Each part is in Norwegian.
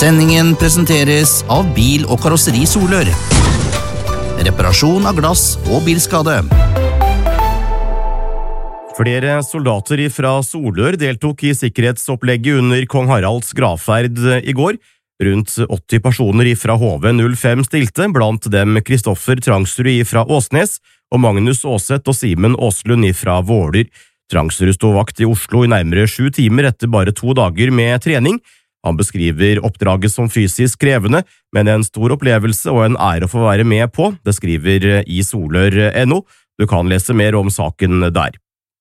Sendingen presenteres av Bil- og karosseri Solør. Reparasjon av glass og bilskade. Flere soldater fra Solør deltok i sikkerhetsopplegget under Kong Haralds gravferd i går. Rundt 80 personer fra HV-05 stilte, blant dem Kristoffer Trangsrud fra Åsnes og Magnus Åseth og Simen Åslund fra Våler. Trangsrud sto vakt i Oslo i nærmere 7 timer etter bare 2 dager med trening. Han beskriver oppdraget som fysisk krevende, men en stor opplevelse og en ære å få være med på. Det skriver i Solør.no. Du kan lese mer om saken der.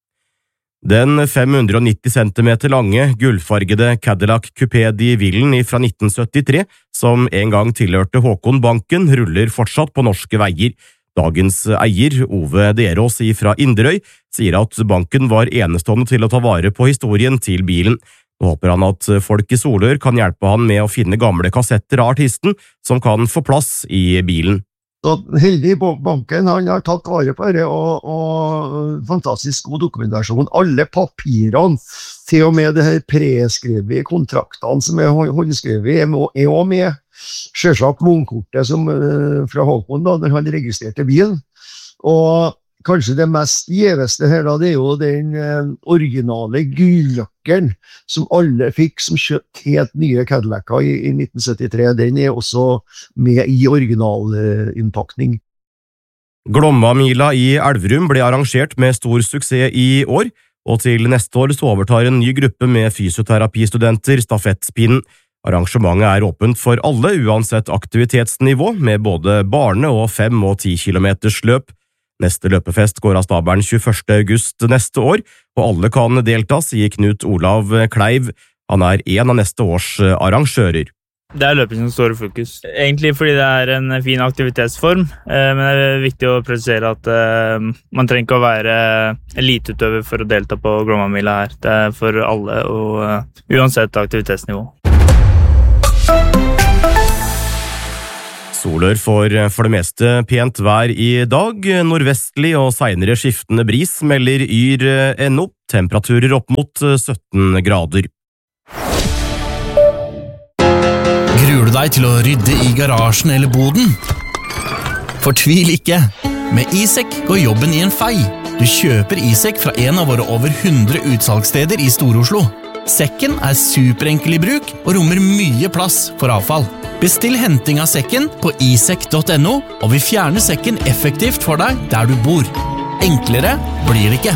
Den 590 cm lange, gullfargede Cadillac Coupé de Villen fra 1973, som en gang tilhørte Håkon Banken, ruller fortsatt på norske veier. Dagens eier, Ove Derås fra Inderøy, sier at banken var enestående til å ta vare på historien til bilen. Nå håper han at folk i Solør kan hjelpe han med å finne gamle kassetter av artisten som kan få plass i bilen. Så heldig banken, han har tatt vare på det, og fantastisk god dokumentasjon. Alle papirene, til og med det her preskrevet kontraktene som er håndskrevet, er også med. Selvsagt månedkortet fra Håkon da, når han registrerte bilen. Og kanskje det mest gjeveste her da, det er jo den originale gullnøkkelen som alle fikk som kjøpt helt nye Cadillac'er i 1973. Den er også med i originalinnpakning. Glomma-mila i Elverum ble arrangert med stor suksess i år, og til neste år så overtar en ny gruppe med fysioterapistudenter stafettpinnen. Arrangementet er åpent for alle uansett aktivitetsnivå, med både barne- og 5- og 10 kilometers løp. Neste løpefest går av stabelen 21. august neste år, og alle kan delta, sier Knut Olav Kleiv. Han er en av neste års arrangører. Det er løping som står i fokus. Egentlig fordi det er en fin aktivitetsform, men det er viktig å presisere at man trenger ikke å være eliteutøver for å delta på Glomma-mila her. Det er for alle, og uansett aktivitetsnivå. Solør får for det meste pent vær i dag, nordvestlig og senere skiftende bris, melder Yr.no, temperaturer opp mot 17 grader. Gruer du deg til å rydde i garasjen eller boden? Fortvil ikke! Med iSek går jobben i en fei. Du kjøper iSek fra en av våre over 100 utsalgssteder i Stor-Oslo. Sekken er superenkel i bruk og rommer mye plass for avfall. Bestill henting av sekken på isek.no, og vi fjerner sekken effektivt for deg der du bor. Enklere blir det ikke.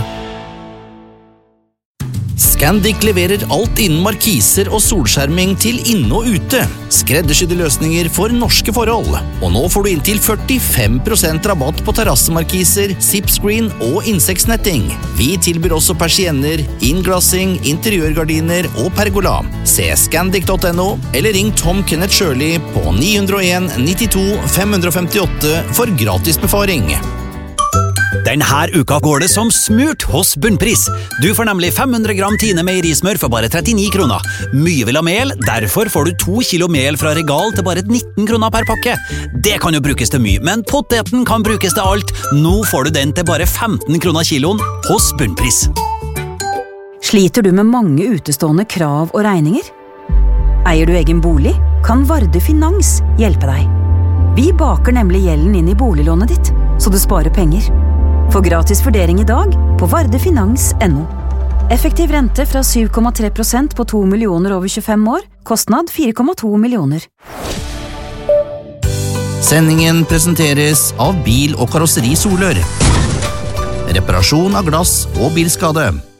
Scandic leverer alt innen markiser og solskjerming til inne og ute. Skreddersydde løsninger for norske forhold. Og nå får du inntil 45% rabatt på terrassemarkiser, zipscreen og insektsnetting. Vi tilbyr også persienner, innglassing, interiørgardiner og pergola. Se scandic.no eller ring Tom Kenneth Shirley på 901 92 558 for gratis befaring. Denne uka går det som smurt hos Bunnpris. Du får nemlig 500 gram Tine meierismør for bare 39 kroner. Mye vil ha mel, derfor får du 2 kilo mel fra Regal til bare 19 kroner per pakke. Det kan jo brukes til mye, men poteten kan brukes til alt. Nå får du den til bare 15 kroner kiloen hos Bunnpris. Sliter du med mange utestående krav og regninger? Eier du egen bolig? Kan Varde Finans hjelpe deg? Vi baker nemlig gjelden inn i boliglånet ditt, så du sparer penger. Få gratis vurdering i dag på vardefinans.no. Effektiv rente fra 7,3% på 2 millioner over 25 år. Kostnad 4,2 millioner. Sendingen presenteres av Bil- og karosseri Solør. Reparasjon av glass og bilskade.